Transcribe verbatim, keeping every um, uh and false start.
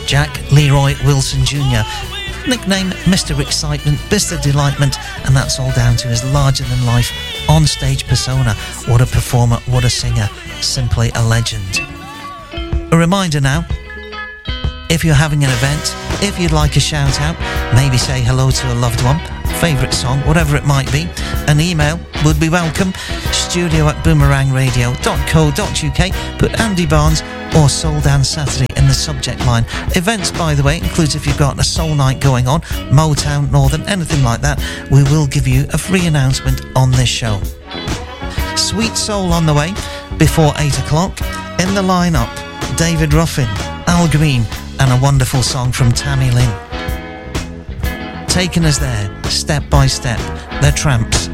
Jack Leroy Wilson Junior, nicknamed Mister Excitement, Mister Delightment, and that's all down to his larger-than-life on-stage persona. What a performer, what a singer, simply a legend. A reminder now, if you're having an event, if you'd like a shout-out, maybe say hello to a loved one, favourite song, whatever it might be, an email would be welcome. Studio at boomerang radio dot co dot uk. Put Andy Barnes or Soul Dance Saturday in the subject line. Events, by the way, includes if you've got a soul night going on, Motown, Northern, anything like that, we will give you a free announcement on this show. Sweet Soul on the way before eight o'clock. In the lineup, David Ruffin, Al Green, and a wonderful song from Tammy Lynn. Taking us there, step by step, The Tramps.